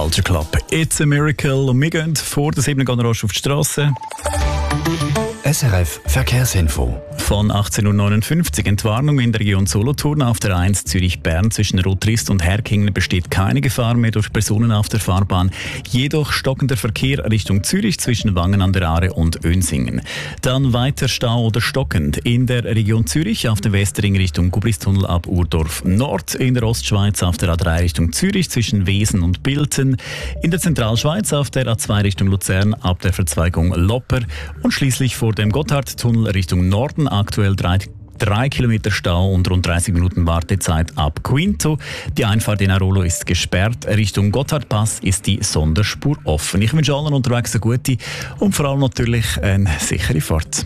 Culture Club. It's a Miracle. Und wir gehen vor der 7. rasch auf die Strasse. SRF Verkehrsinfo. Von 18.59 Uhr Entwarnung in der Region Solothurn auf der 1 Zürich-Bern zwischen Rotrist und Herkingen besteht keine Gefahr mehr durch Personen auf der Fahrbahn. Jedoch stockender Verkehr Richtung Zürich zwischen Wangen an der Aare und Önsingen. Dann weiter Stau oder stockend in der Region Zürich auf dem Westring Richtung Gubristunnel ab Urdorf Nord, in der Ostschweiz auf der A3 Richtung Zürich zwischen Wesen und Bilten, in der Zentralschweiz auf der A2 Richtung Luzern ab der Verzweigung Lopper und schließlich vor dem Gotthardtunnel Richtung Norden aktuell 3 Kilometer Stau und rund 30 Minuten Wartezeit ab Quinto. Die Einfahrt in Arolo ist gesperrt. Richtung Gotthardpass ist die Sonderspur offen. Ich wünsche allen unterwegs eine gute und vor allem natürlich eine sichere Fahrt.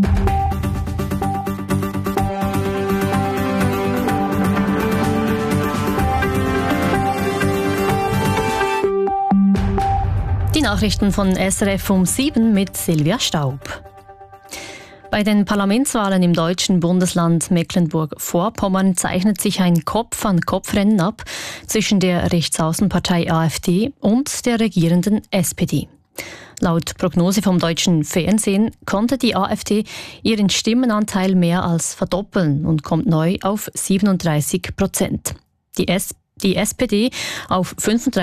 Die Nachrichten von SRF um 7 mit Silvia Staub. Bei den Parlamentswahlen im deutschen Bundesland Mecklenburg-Vorpommern zeichnet sich ein Kopf-an-Kopf-Rennen ab zwischen der Rechtsaußenpartei AfD und der regierenden SPD. Laut Prognose vom deutschen Fernsehen konnte die AfD ihren Stimmenanteil mehr als verdoppeln und kommt neu auf 37%. Die SPD auf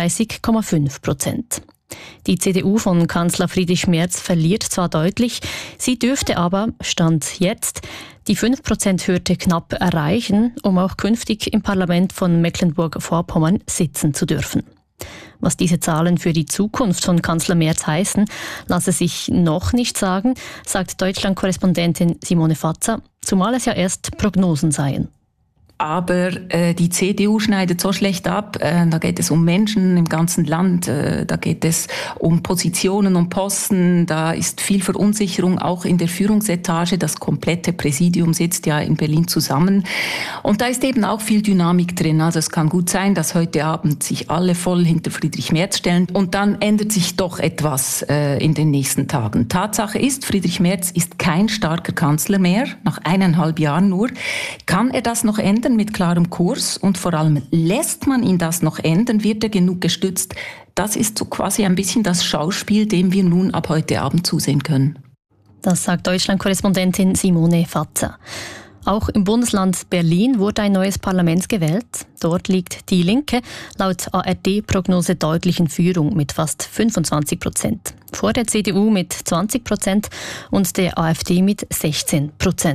35,5%. Die CDU von Kanzler Friedrich Merz verliert zwar deutlich, sie dürfte aber, Stand jetzt, die 5%-Hürde knapp erreichen, um auch künftig im Parlament von Mecklenburg-Vorpommern sitzen zu dürfen. Was diese Zahlen für die Zukunft von Kanzler Merz heißen, lasse sich noch nicht sagen, sagt Deutschland-Korrespondentin Simone Fatzer, zumal es ja erst Prognosen seien. Aber die CDU schneidet so schlecht ab. Da geht es um Menschen im ganzen Land. Da geht es um Positionen und Posten. Da ist viel Verunsicherung auch in der Führungsetage. Das komplette Präsidium sitzt ja in Berlin zusammen. Und da ist eben auch viel Dynamik drin. Also es kann gut sein, dass heute Abend sich alle voll hinter Friedrich Merz stellen. Und dann ändert sich doch etwas in den nächsten Tagen. Tatsache ist, Friedrich Merz ist kein starker Kanzler mehr. Nach 1,5 Jahren nur. Kann er das noch ändern? Mit klarem Kurs und vor allem lässt man ihn das noch ändern, wird er genug gestützt. Das ist so quasi ein bisschen das Schauspiel, dem wir nun ab heute Abend zusehen können. Das sagt Deutschland-Korrespondentin Simone Fatzer. Auch im Bundesland Berlin wurde ein neues Parlament gewählt. Dort liegt die Linke laut ARD-Prognose deutlich in Führung mit fast 25%. Vor der CDU mit 20% und der AfD mit 16%.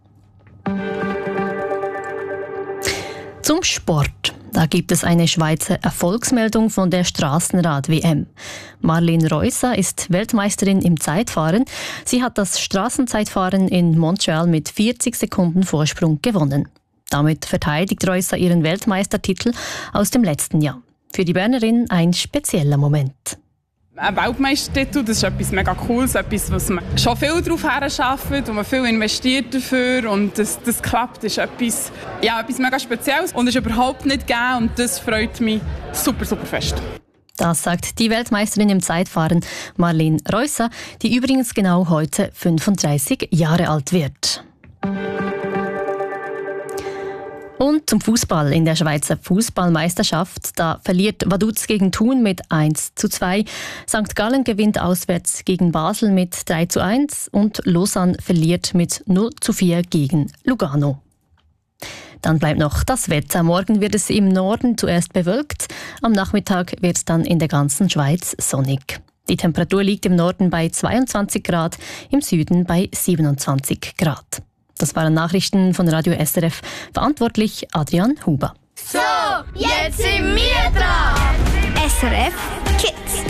Zum Sport. Da gibt es eine Schweizer Erfolgsmeldung von der Strassenrad-WM. Marlene Reusser ist Weltmeisterin im Zeitfahren. Sie hat das Straßenzeitfahren in Montreal mit 40 Sekunden Vorsprung gewonnen. Damit verteidigt Reusser ihren Weltmeistertitel aus dem letzten Jahr. Für die Bernerin ein spezieller Moment. Ein Weltmeistertitel, das ist etwas mega Cooles, etwas, was man schon viel darauf herarbeitet, wo man viel investiert dafür und das klappt, ist etwas mega Spezielles und ist überhaupt nicht gegeben und das freut mich super, super fest. Das sagt die Weltmeisterin im Zeitfahren Marlene Reusser, die übrigens genau heute 35 Jahre alt wird. Und zum Fußball in der Schweizer Fußballmeisterschaft. Da verliert Vaduz gegen Thun mit 1:2. St. Gallen gewinnt auswärts gegen Basel mit 3:1 und Lausanne verliert mit 0:4 gegen Lugano. Dann bleibt noch das Wetter. Morgen wird es im Norden zuerst bewölkt. Am Nachmittag wird es dann in der ganzen Schweiz sonnig. Die Temperatur liegt im Norden bei 22 Grad, im Süden bei 27 Grad. Das waren Nachrichten von Radio SRF. Verantwortlich Adrian Huber. So, jetzt sind wir dran. SRF Kids.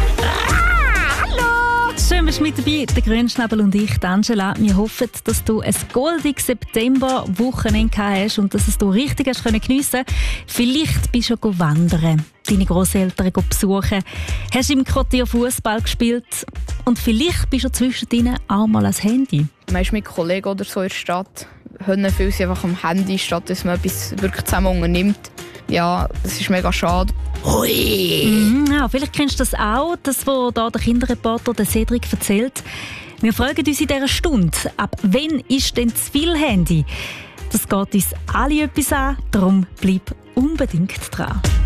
Hallo. Schön, bist du mit dabei. Der Grünschnabel und ich, Angela. Wir hoffen, dass du ein goldiges September-Wochenende hast und dass es du richtig hast geniessen. Vielleicht bist du schon wandern, deine Grosseltern besuchen, hast im Quartier Fußball gespielt und vielleicht bist du zwischendrin auch mal ans Handy. Man ist mit Kollegen oder so in der Stadt, hören viele einfach am Handy, statt dass man etwas wirklich zusammen unternimmt. Ja, das ist mega schade. Hui! Ja, vielleicht kennst du das auch, das, was da der Kinderreporter der Cedric erzählt. Wir fragen uns in dieser Stunde, ab wann ist denn zu viel Handy? Das geht uns alle etwas an, darum bleib unbedingt dran.